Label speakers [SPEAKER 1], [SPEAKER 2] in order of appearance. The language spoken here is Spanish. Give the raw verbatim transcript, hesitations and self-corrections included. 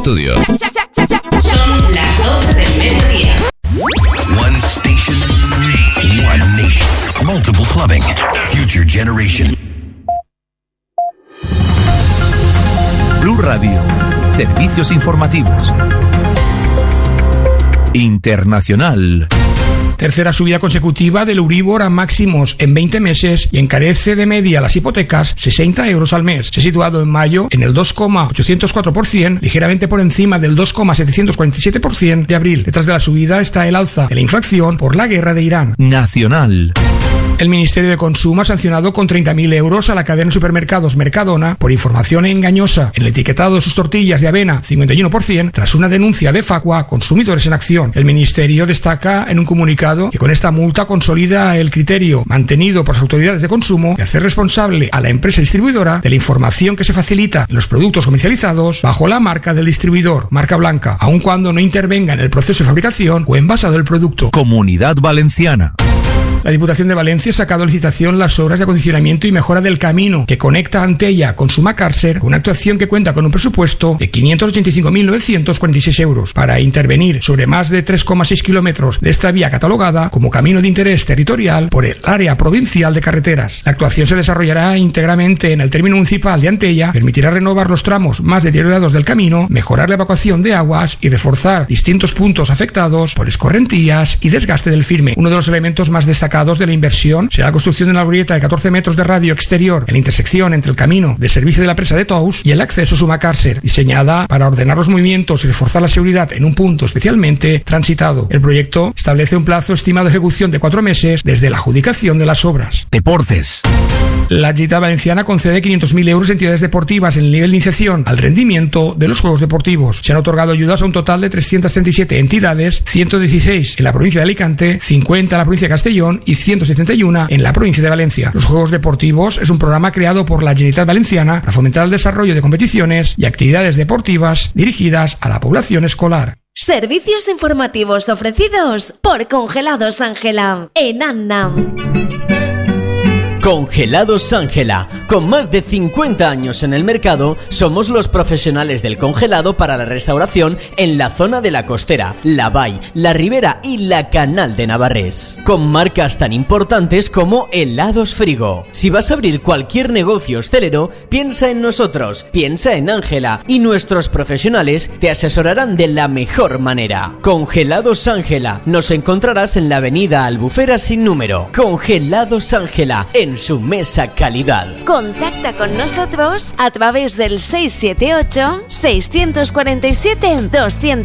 [SPEAKER 1] estudio.
[SPEAKER 2] Son las doce del mediodía.
[SPEAKER 1] One station, one nation. Multiple clubbing. Future generation.
[SPEAKER 3] Blue Radio. Servicios informativos. Internacional.
[SPEAKER 4] Tercera subida consecutiva del Euribor a máximos en veinte meses y encarece de media las hipotecas sesenta euros al mes. Se ha situado en mayo en el dos coma ochocientos cuatro por ciento, ligeramente por encima del dos coma setecientos cuarenta y siete por ciento de abril. Detrás de la subida está el alza de la inflación por la guerra de Irán.
[SPEAKER 3] Nacional.
[SPEAKER 4] El Ministerio de Consumo ha sancionado con treinta mil euros a la cadena de supermercados Mercadona por información engañosa en el etiquetado de sus tortillas de avena cincuenta y uno por ciento tras una denuncia de Facua a Consumidores en Acción. El Ministerio destaca en un comunicado que con esta multa consolida el criterio mantenido por las autoridades de consumo de hacer responsable a la empresa distribuidora de la información que se facilita en los productos comercializados bajo la marca del distribuidor, marca blanca, aun cuando no intervenga en el proceso de fabricación o envasado del producto.
[SPEAKER 3] Comunidad Valenciana.
[SPEAKER 4] La Diputación de Valencia ha sacado a licitación las obras de acondicionamiento y mejora del camino que conecta Antella con Sumacàrcer, una actuación que cuenta con un presupuesto de quinientos ochenta y cinco mil novecientos cuarenta y seis euros para intervenir sobre más de tres coma seis kilómetros de esta vía catalogada como camino de interés territorial por el área provincial de carreteras. La actuación se desarrollará íntegramente en el término municipal de Antella, permitirá renovar los tramos más deteriorados del camino, mejorar la evacuación de aguas y reforzar distintos puntos afectados por escorrentías y desgaste del firme. Uno de los elementos más destacados de la inversión será la construcción de una glorieta de catorce metros de radio exterior en la intersección entre el camino de servicio de la presa de Tous y el acceso a Sumacàrcer, diseñada para ordenar los movimientos y reforzar la seguridad en un punto especialmente transitado. El proyecto establece un plazo estimado de ejecución de cuatro meses desde la adjudicación de las obras.
[SPEAKER 3] Deportes.
[SPEAKER 4] La Generalitat Valenciana concede quinientos mil euros a entidades deportivas en el nivel de iniciación al rendimiento de los Juegos Deportivos. Se han otorgado ayudas a un total de trescientas treinta y siete entidades, ciento dieciséis en la provincia de Alicante, cincuenta en la provincia de Castellón y ciento setenta y uno en la provincia de Valencia. Los Juegos Deportivos es un programa creado por la Generalitat Valenciana para fomentar el desarrollo de competiciones y actividades deportivas dirigidas a la población escolar.
[SPEAKER 5] Servicios informativos ofrecidos por Congelados Ángela en Anna.
[SPEAKER 6] Congelados Ángela. Con más de cincuenta años en el mercado, somos los profesionales del congelado para la restauración en la zona de la Costera, la Vall, la Ribera y la Canal de Navarrés. Con marcas tan importantes como Helados Frigo. Si vas a abrir cualquier negocio hostelero, piensa en nosotros, piensa en Ángela y nuestros profesionales te asesorarán de la mejor manera. Congelados Ángela. Nos encontrarás en la avenida Albufera sin número. Congelados Ángela, en su mesa calidad.
[SPEAKER 5] Contacta con nosotros a través del seis siete ocho, seis cuatro siete, dos